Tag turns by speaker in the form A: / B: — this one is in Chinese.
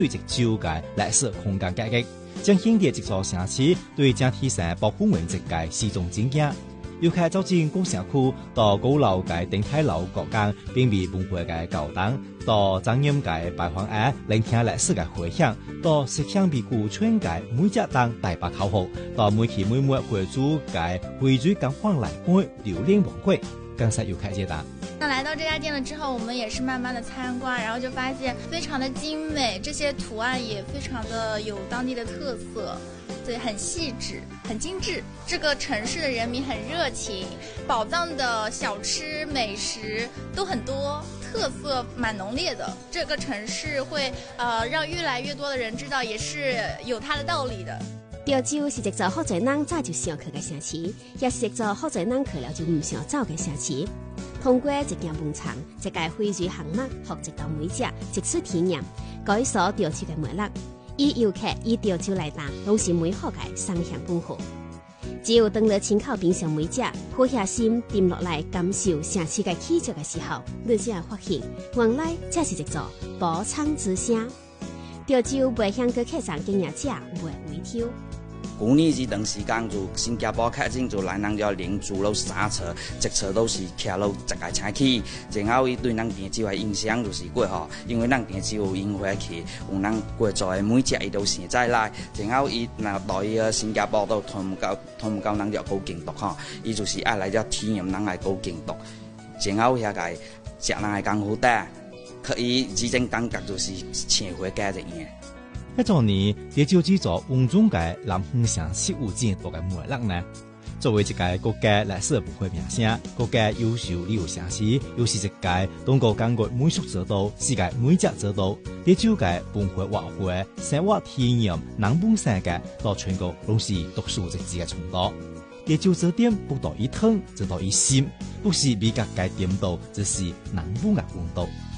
A: 对一周嘅历史空间改革，将现代一座城市对整体上保护文一个始终经验。游客走进古城区，到高楼嘅顶泰楼各间并未文化嘅教堂，到庄严嘅白黄崖聆听历史嘅回响，到石墙壁古村嘅每只档大白口号，到每期每末会主嘅汇聚感荒来看流连忘归，更是游客解答。
B: 那来到这家店了之后，我们也是慢慢的参观，然后就发现非常的精美，这些图案也非常的有当地的特色。对，很细致，很精致。这个城市的人民很热情，宝藏的小吃美食都很多，特色蛮浓烈的。这个城市会让越来越多的人知道，也是有它的道理的。
C: 潮州是一座好多人早就想去的城市，也是一座好多人去了就唔想走的城市。通过一间门场，一个汇聚项目，学一道美食，一次体验，搞一所潮州的美乐。以游客以潮州来打，拢是美好嘅双向本货。只有当你亲口品尝美食，好下心沉落来感受城市嘅气质嘅时候，你才会发现，原来这是一座宝藏之城。潮州未向过客上经验者袂回头。
D: 去年这段时间就新加坡客人就来人家连住了3车，一车都是骑了一个车去，然后伊对咱潮州的印象就是过吼，因为咱潮州有樱花去，有咱过做的每只伊都现在来，然后伊若到伊个新加坡都通唔到咱就高境毒吼，伊就是爱来遮体验咱的高境毒，然后遐个食咱的功夫蛋，可以这种感觉就是请回家一样。
A: 一昨年，潮州制作温中嘅南方城市物件多嘅魅力呢？作为一个国家历史文化名城，国家优秀旅游城市，又是一个中国中国美术之都，世界美食之都。潮州嘅文化活会、生活体验、南本世界到全国拢是独树一帜嘅程度。潮州这点不到一汤，只到一心，不是美甲嘅点度，只是南本嘅温度。